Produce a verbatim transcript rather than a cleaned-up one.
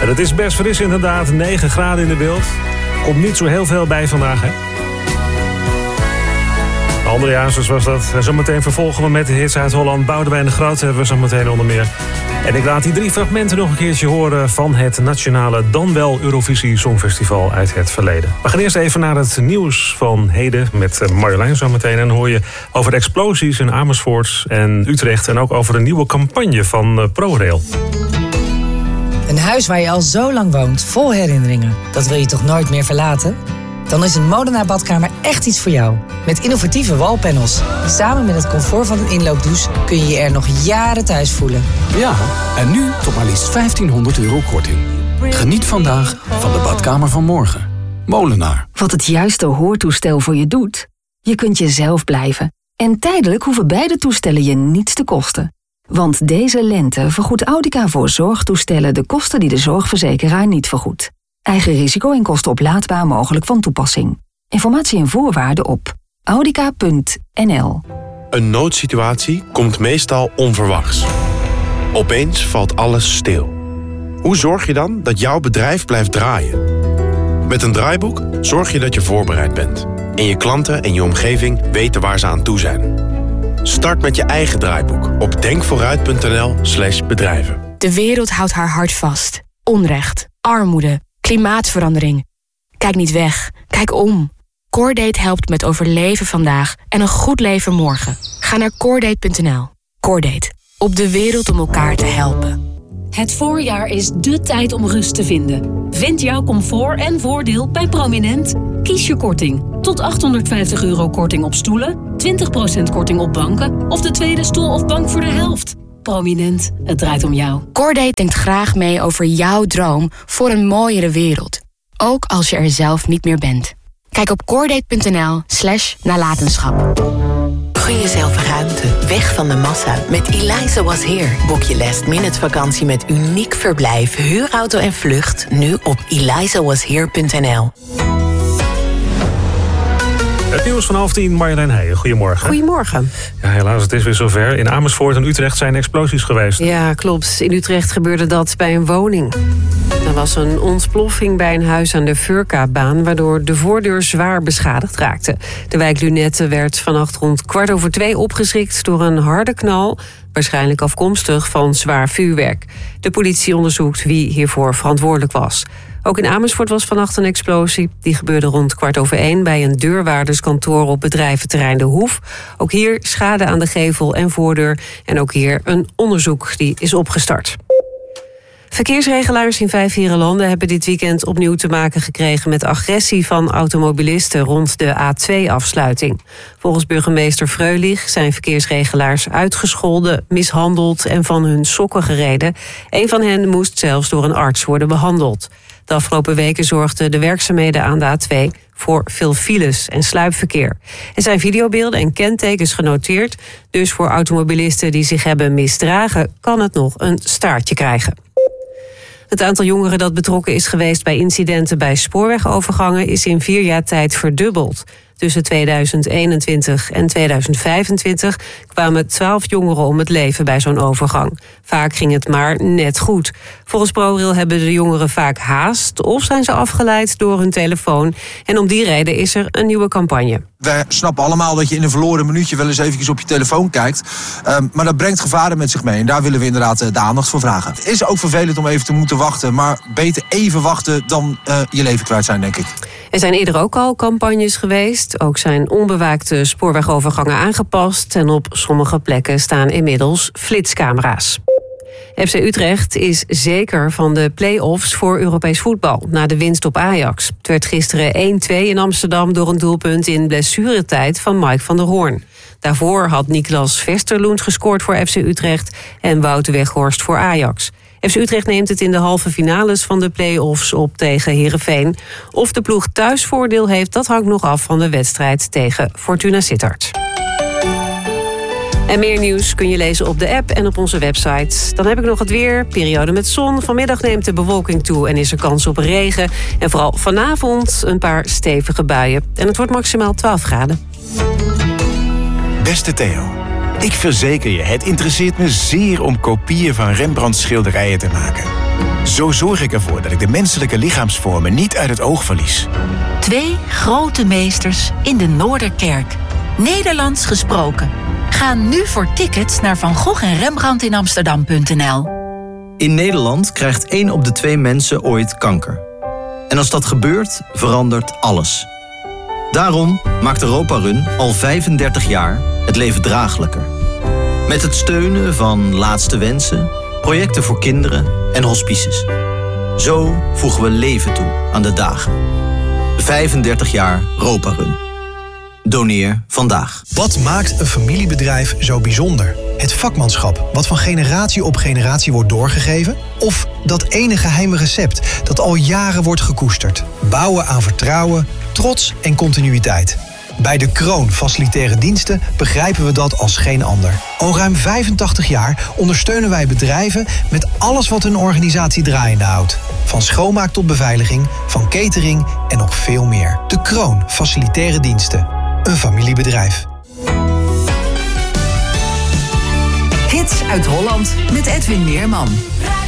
En het is best fris inderdaad, negen graden in de beeld. Komt niet zo heel veel bij vandaag, hè? Andere Hazes was dat. En zometeen vervolgen we met de hits uit Holland. Boudewijn de Groot hebben we zo meteen onder meer. En ik laat die drie fragmenten nog een keertje horen van het nationale dan wel Eurovisie Songfestival uit het verleden. We gaan eerst even naar het nieuws van heden met Marjolein zometeen. En dan hoor je over de explosies in Amersfoort en Utrecht en ook over een nieuwe campagne van ProRail. Een huis waar je al zo lang woont, vol herinneringen. Dat wil je toch nooit meer verlaten? Dan is een Modena badkamer echt iets voor jou. Met innovatieve wallpanels. Samen met het comfort van een inloopdouche kun je je er nog jaren thuis voelen. Ja, en nu tot maar liefst vijftienhonderd euro korting. Geniet vandaag van de badkamer van morgen. Molenaar. Wat het juiste hoortoestel voor je doet? Je kunt jezelf blijven. En tijdelijk hoeven beide toestellen je niets te kosten. Want deze lente vergoedt Audica voor zorgtoestellen de kosten die de zorgverzekeraar niet vergoedt. Eigen risico en kosten oplaadbaar mogelijk van toepassing. Informatie en voorwaarden op audica punt n l. Een noodsituatie komt meestal onverwachts. Opeens valt alles stil. Hoe zorg je dan dat jouw bedrijf blijft draaien? Met een draaiboek zorg je dat je voorbereid bent. En je klanten en je omgeving weten waar ze aan toe zijn. Start met je eigen draaiboek op denkvooruit punt n l slash bedrijven. De wereld houdt haar hart vast. Onrecht, armoede, klimaatverandering. Kijk niet weg, kijk om. Cordate helpt met overleven vandaag en een goed leven morgen. Ga naar cordate punt n l. Cordate, op de wereld om elkaar te helpen. Het voorjaar is dé tijd om rust te vinden. Vind jouw comfort en voordeel bij Prominent. Kies je korting. Tot achthonderdvijftig euro korting op stoelen, twintig procent korting op banken of de tweede stoel of bank voor de helft. Prominent, het draait om jou. Cordate denkt graag mee over jouw droom voor een mooiere wereld. Ook als je er zelf niet meer bent. Kijk op cordate punt n l slash nalatenschap. Gun jezelf ruimte, weg van de massa. Met Eliza Was Here boek je last minute vakantie met uniek verblijf, huurauto en vlucht. Nu op eliza was here punt n l. Het nieuws van half tien, Marjolein Heijen. Goedemorgen. Goedemorgen. Ja, helaas, het is weer zover. In Amersfoort en Utrecht zijn explosies geweest. Ja, klopt. In Utrecht gebeurde dat bij een woning. Er was een ontploffing bij een huis aan de Furka-baan, waardoor de voordeur zwaar beschadigd raakte. De wijk Lunette werd vannacht rond kwart over twee opgeschrikt door een harde knal, waarschijnlijk afkomstig van zwaar vuurwerk. De politie onderzoekt wie hiervoor verantwoordelijk was. Ook in Amersfoort was vannacht een explosie. Die gebeurde rond kwart over één bij een deurwaarderskantoor op bedrijventerrein De Hoef. Ook hier schade aan de gevel en voordeur. En ook hier een onderzoek die is opgestart. Verkeersregelaars in vijf landen hebben dit weekend opnieuw te maken gekregen met agressie van automobilisten rond de A twee afsluiting. Volgens burgemeester Freulich zijn verkeersregelaars uitgescholden, mishandeld en van hun sokken gereden. Een van hen moest zelfs door een arts worden behandeld. De afgelopen weken zorgden de werkzaamheden aan de A twee voor veel files en sluipverkeer. Er zijn videobeelden en kentekens genoteerd, dus voor automobilisten die zich hebben misdragen kan het nog een staartje krijgen. Het aantal jongeren dat betrokken is geweest bij incidenten bij spoorwegovergangen is in vier jaar tijd verdubbeld. Tussen tweeduizend eenentwintig en tweeduizend vijfentwintig kwamen twaalf jongeren om het leven bij zo'n overgang. Vaak ging het maar net goed. Volgens ProRail hebben de jongeren vaak haast of zijn ze afgeleid door hun telefoon. En om die reden is er een nieuwe campagne. Wij snappen allemaal dat je in een verloren minuutje wel eens eventjes op je telefoon kijkt. Um, maar dat brengt gevaren met zich mee. En daar willen we inderdaad uh, de aandacht voor vragen. Het is ook vervelend om even te moeten wachten. Maar beter even wachten dan uh, je leven kwijt zijn, denk ik. Er zijn eerder ook al campagnes geweest. Ook zijn onbewaakte spoorwegovergangen aangepast. En op sommige plekken staan inmiddels flitscamera's. F C Utrecht is zeker van de play-offs voor Europees voetbal na de winst op Ajax. Het werd gisteren één twee in Amsterdam door een doelpunt in blessuretijd van Mike van der Hoorn. Daarvoor had Niklas Vesterloend gescoord voor F C Utrecht en Wout Weghorst voor Ajax. F C Utrecht neemt het in de halve finales van de play-offs op tegen Heerenveen. Of de ploeg thuisvoordeel heeft, dat hangt nog af van de wedstrijd tegen Fortuna Sittard. En meer nieuws kun je lezen op de app en op onze website. Dan heb ik nog het weer, periode met zon. Vanmiddag neemt de bewolking toe en is er kans op regen. En vooral vanavond een paar stevige buien. En het wordt maximaal twaalf graden. Beste Theo, ik verzeker je, het interesseert me zeer om kopieën van Rembrandts schilderijen te maken. Zo zorg ik ervoor dat ik de menselijke lichaamsvormen niet uit het oog verlies. Twee grote meesters in de Noorderkerk. Nederlands gesproken. Ga nu voor tickets naar Van Gogh en Rembrandt in Amsterdam punt n l. In Nederland krijgt één op de twee mensen ooit kanker. En als dat gebeurt, verandert alles. Daarom maakt Europa Run al vijfendertig jaar het leven draaglijker. Met het steunen van Laatste Wensen, projecten voor kinderen en hospices. Zo voegen we leven toe aan de dagen. vijfendertig jaar Europa Run. Doneer vandaag. Wat maakt een familiebedrijf zo bijzonder? Het vakmanschap, wat van generatie op generatie wordt doorgegeven? Of dat ene geheime recept dat al jaren wordt gekoesterd? Bouwen aan vertrouwen, trots en continuïteit. Bij De Kroon Facilitaire Diensten begrijpen we dat als geen ander. Al ruim vijfentachtig jaar ondersteunen wij bedrijven met alles wat hun organisatie draaiende houdt. Van schoonmaak tot beveiliging, van catering en nog veel meer. De Kroon Facilitaire Diensten. Een familiebedrijf. Hits uit Holland met Edwin Meerman.